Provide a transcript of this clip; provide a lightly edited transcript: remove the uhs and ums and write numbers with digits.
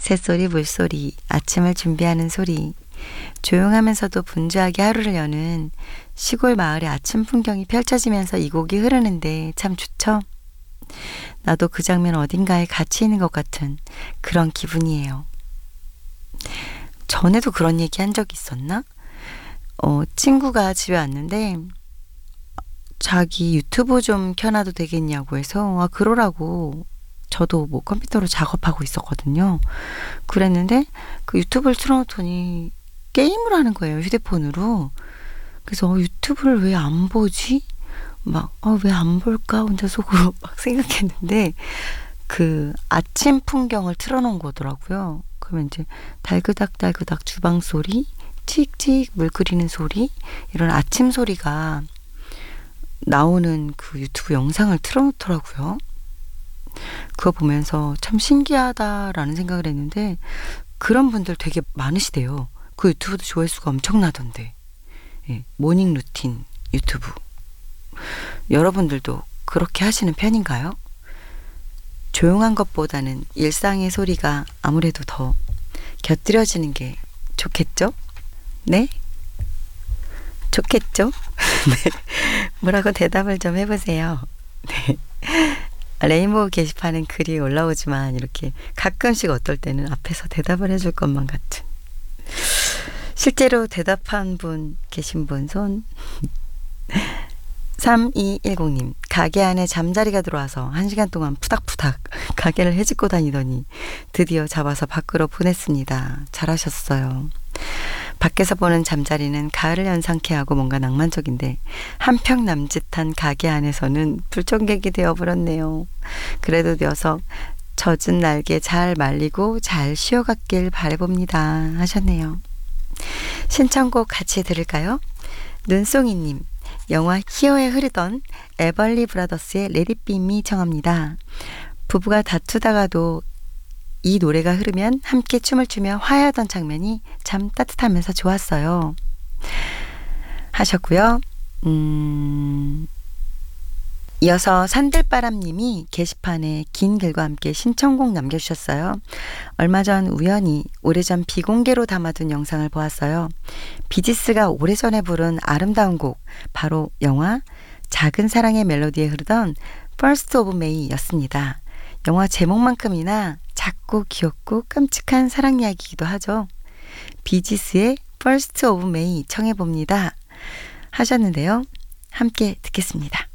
새소리, 물소리, 아침을 준비하는 소리, 조용하면서도 분주하게 하루를 여는 시골 마을의 아침 풍경이 펼쳐지면서 이 곡이 흐르는데 참 좋죠? 나도 그 장면 어딘가에 갇혀 있는 것 같은 그런 기분이에요. 전에도 그런 얘기 한 적 있었나? 친구가 집에 왔는데 자기 유튜브 좀 켜놔도 되겠냐고 해서 그러라고 저도 뭐 컴퓨터로 작업하고 있었거든요. 그랬는데 그 유튜브를 틀어놓더니 게임을 하는 거예요. 휴대폰으로. 그래서 유튜브를 왜 안 보지? 막 왜 안 볼까? 혼자 속으로 막 생각했는데 그 아침 풍경을 틀어놓은 거더라고요. 그러면 이제 달그닥달그닥 주방 소리, 칙칙 물 끓이는 소리, 이런 아침 소리가 나오는 그 유튜브 영상을 틀어놓더라고요. 그거 보면서 참 신기하다라는 생각을 했는데 그런 분들 되게 많으시대요. 그 유튜브도 조회수가 엄청나던데. 예, 모닝 루틴 유튜브. 여러분들도 그렇게 하시는 편인가요? 조용한 것보다는 일상의 소리가 아무래도 더 곁들여지는 게 좋겠죠? 네? 좋겠죠? 네. 뭐라고 대답을 좀 해보세요. 네. 레인보우 게시판은 글이 올라오지만 이렇게 가끔씩 어떨 때는 앞에서 대답을 해줄 것만 같은. 실제로 대답한 분 계신 분 손. 3210님, 가게 안에 잠자리가 들어와서 1시간 동안 푸닥푸닥 가게를 헤집고 다니더니 드디어 잡아서 밖으로 보냈습니다. 잘하셨어요. 밖에서 보는 잠자리는 가을을 연상케 하고 뭔가 낭만적인데 한평 남짓한 가게 안에서는 불청객이 되어버렸네요. 그래도 녀석 젖은 날개 잘 말리고 잘 쉬어갔길 바라봅니다 하셨네요. 신청곡 같이 들을까요? 눈송이님, 영화 히어에 흐르던 에벌리 브라더스의 Let It Be Me 청합니다. 부부가 다투다가도 이 노래가 흐르면 함께 춤을 추며 화해하던 장면이 참 따뜻하면서 좋았어요 하셨고요. 이어서 산들바람님이 게시판에 긴 글과 함께 신청곡 남겨주셨어요. 얼마 전 우연히 오래전 비공개로 담아둔 영상을 보았어요. 비지스가 오래전에 부른 아름다운 곡, 바로 영화 작은 사랑의 멜로디에 흐르던 First of May 였습니다. 영화 제목만큼이나 작고 귀엽고 끔찍한 사랑 이야기이기도 하죠. 비지스의 First of May 청해봅니다 하셨는데요. 함께 듣겠습니다.